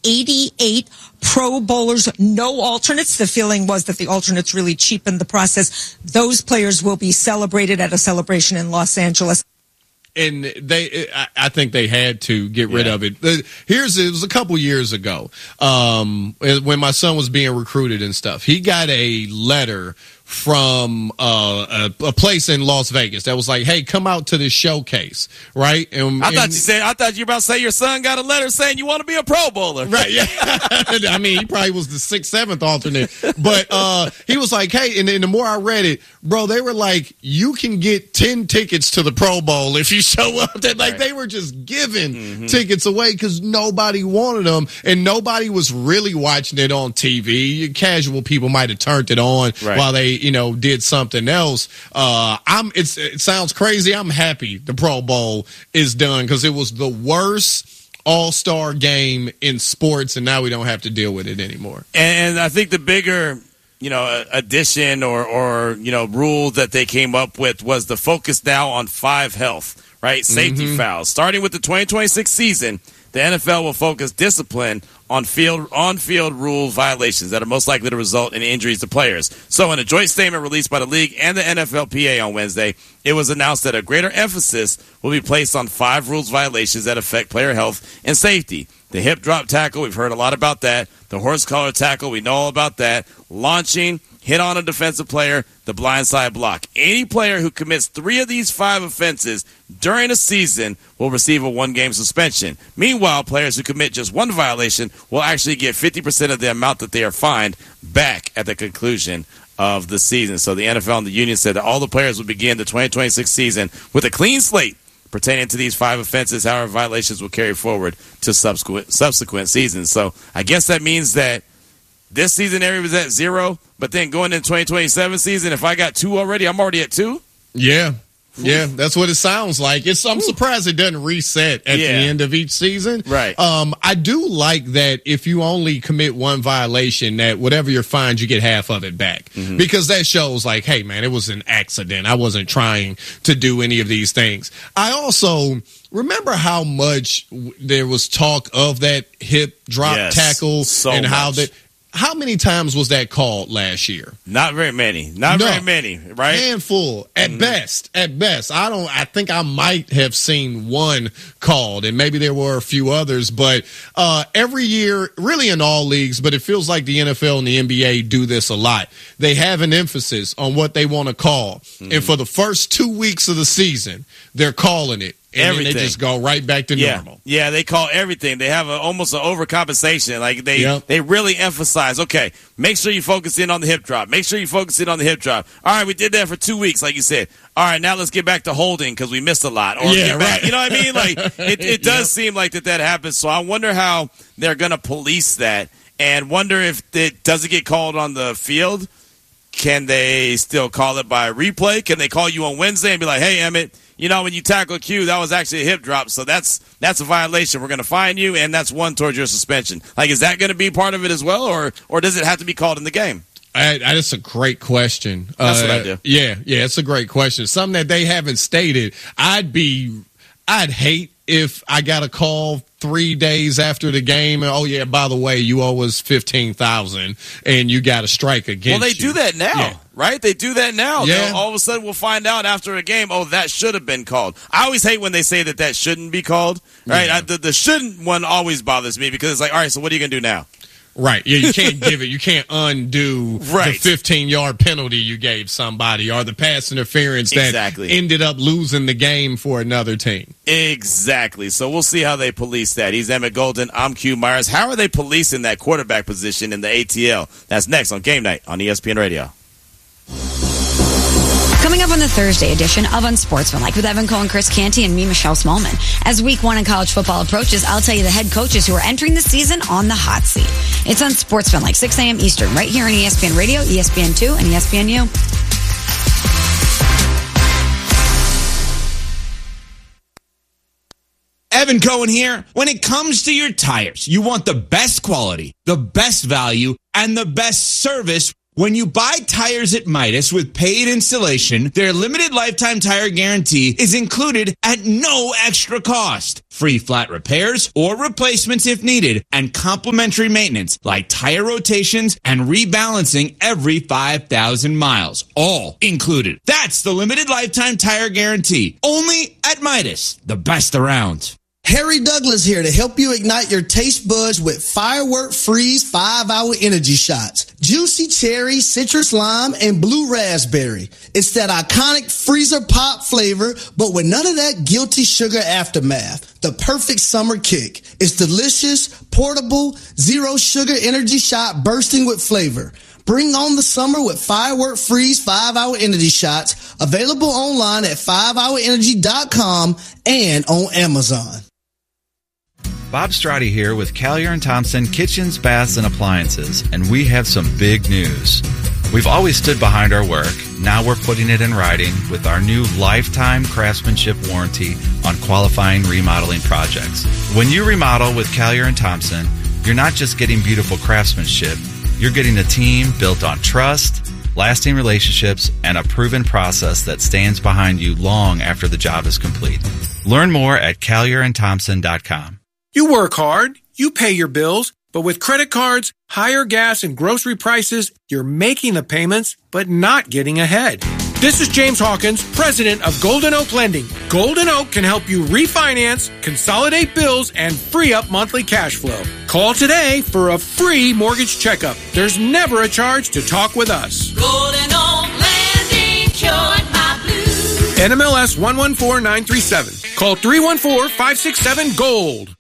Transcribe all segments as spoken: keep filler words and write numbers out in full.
eighty-eight Pro Bowlers, no alternates. The feeling was that the alternates really cheapened the process. Those players will be celebrated at a celebration in Los Angeles. And they, I think they had to get rid yeah. of it. Here's, it was a couple years ago, um, when my son was being recruited and stuff. He got a letter from uh, a, a place in Las Vegas that was like, "Hey, come out to this showcase," right? And, I thought and, you said, I thought you were about to say your son got a letter saying you want to be a Pro Bowler, right? Yeah, I mean, he probably was the sixth, seventh alternate, but uh, he was like, "Hey," and, and the more I read it, bro, they were like, "You can get ten tickets to the Pro Bowl if you show up." That like right. they were just giving mm-hmm. tickets away because nobody wanted them, and nobody was really watching it on T V. Casual people might have turned it on right. while they, you know, did something else. Uh, I'm. It's. It sounds crazy. I'm happy the Pro Bowl is done because it was the worst all-star game in sports, and now we don't have to deal with it anymore. And I think the bigger, you know, addition or or you know rule that they came up with was the focus now on five health, right? Safety mm-hmm. fouls. Starting with the twenty twenty-six season, the N F L will focus discipline on field on field rule violations that are most likely to result in injuries to players. So in a joint statement released by the league and the N F L P A on Wednesday, it was announced that a greater emphasis will be placed on five rules violations that affect player health and safety. The hip drop tackle, we've heard a lot about that. The horse collar tackle, we know all about that. Launching, hit on a defensive player, the blindside block. Any player who commits three of these five offenses during a season will receive a one-game suspension. Meanwhile, players who commit just one violation will actually get fifty percent of the amount that they are fined back at the conclusion of the season. So the N F L and the union said that all the players will begin the twenty twenty-six season with a clean slate pertaining to these five offenses. However, violations will carry forward to subsequent subsequent seasons. So I guess that means that this season area was at zero, but then going into twenty twenty-seven season, if I got two already, I'm already at two? Yeah. Yeah, that's what it sounds like. It's, I'm surprised it doesn't reset at yeah. the end of each season. Right. Um, I do like that if you only commit one violation, that whatever you're fined, you get half of it back. Mm-hmm. Because that shows like, hey, man, it was an accident. I wasn't trying to do any of these things. I also remember how much there was talk of that hip drop yes, tackle so and much. how that. How many times was that called last year? Not very many. Not no. very many, right? Handful at mm-hmm. best. At best. I don't I think I might have seen one called, and maybe there were a few others, but uh, every year, really in all leagues, but it feels like the N F L and the N B A do this a lot. They have an emphasis on what they want to call. Mm-hmm. And for the first two weeks of the season, they're calling it. And everything. Then they just go right back to yeah. normal. Yeah, they call everything. They have a, almost an overcompensation. Like they, yep. they really emphasize, okay, make sure you focus in on the hip drop. Make sure you focus in on the hip drop. All right, we did that for two weeks, like you said. All right, now let's get back to holding because we missed a lot. Or yeah, get back. right. You know what I mean? Like it, it does yep. seem like that that happens. So I wonder how they're going to police that, and wonder if it does it get called on the field. Can they still call it by replay? Can they call you on Wednesday and be like, hey, Emmett, you know, when you tackle Q, that was actually a hip drop, so that's that's a violation. We're going to fine you, and that's one towards your suspension. Like, is that going to be part of it as well, or or does it have to be called in the game? I, I, that's a great question. That's uh, what I do. Yeah, yeah, it's a great question. Something that they haven't stated. I'd be, I'd hate if I got a call three days after the game, and oh yeah, by the way, you owe us fifteen thousand, and you got a strike against. Well, they you. do that now, yeah. right? They do that now. Yeah. They'll, all of a sudden, we'll find out after a game. Oh, that should have been called. I always hate when they say that that shouldn't be called. Right? Yeah. I, the, the shouldn't one always bothers me because it's like, all right, so what are you gonna do now? Right. Yeah, you can't give it. You can't undo right. the fifteen-yard penalty you gave somebody or the pass interference that exactly. ended up losing the game for another team. Exactly. So we'll see how they police that. He's Emmett Golden. I'm Q Myers. How are they policing that quarterback position in the A T L? That's next on Game Night on E S P N Radio. Coming up on the Thursday edition of Unsportsmanlike with Evan Cohen, Chris Canty, and me, Michelle Smallman. As week one in college football approaches, I'll tell you the head coaches who are entering the season on the hot seat. It's Unsportsmanlike, six a.m. Eastern, right here on E S P N Radio, E S P N two, and E S P N U. Evan Cohen here. When it comes to your tires, you want the best quality, the best value, and the best service When you buy tires at Midas with paid installation, their limited lifetime tire guarantee is included at no extra cost. Free flat repairs or replacements if needed, and complimentary maintenance like tire rotations and rebalancing every five thousand miles. All included. That's the limited lifetime tire guarantee. Only at Midas, the best around. Harry Douglas here to help you ignite your taste buds with Firework Freeze five hour energy shots. Juicy cherry, citrus lime, and blue raspberry. It's that iconic freezer pop flavor, but with none of that guilty sugar aftermath. The perfect summer kick. It's delicious, portable, zero sugar energy shot bursting with flavor. Bring on the summer with Firework Freeze five hour energy shots. Available online at five hour energy dot com and on Amazon. Bob Strati here with Callier and Thompson Kitchens, Baths, and Appliances, and we have some big news. We've always stood behind our work. Now we're putting it in writing with our new lifetime craftsmanship warranty on qualifying remodeling projects. When you remodel with Callier and Thompson, you're not just getting beautiful craftsmanship, you're getting a team built on trust, lasting relationships, and a proven process that stands behind you long after the job is complete. Learn more at callier and thompson dot com. You work hard, you pay your bills, but with credit cards, higher gas and grocery prices, you're making the payments, but not getting ahead. This is James Hawkins, president of Golden Oak Lending. Golden Oak can help you refinance, consolidate bills, and free up monthly cash flow. Call today for a free mortgage checkup. There's never a charge to talk with us. Golden Oak Lending cured my blues. N M L S one one four nine three seven. Call three one four, five six seven, GOLD.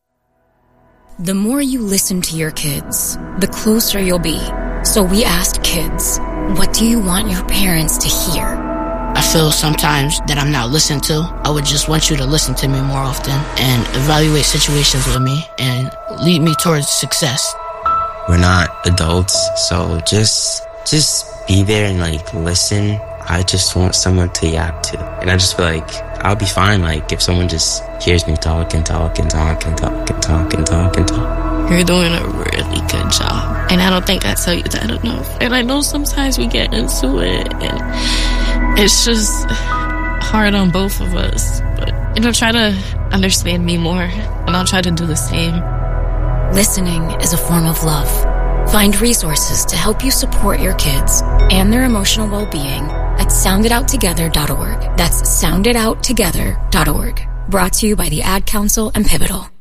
The more you listen to your kids, the closer you'll be. So we asked kids, what do you want your parents to hear? I feel sometimes that I'm not listened to. I would just want you to listen to me more often and evaluate situations with me and lead me towards success. We're not adults, so just just be there and like listen. I just want someone to yap to. And I just feel like I'll be fine like if someone just hears me talk and talk and talk and talk and talk and talk and talk. You're doing a really good job. And I don't think I tell you that enough. And I know sometimes we get into it and it's just hard on both of us. But, you know, try to understand me more and I'll try to do the same. Listening is a form of love. Find resources to help you support your kids and their emotional well-being at sound it out together dot org. That's sound it out together dot org. Brought to you by the Ad Council and Pivotal.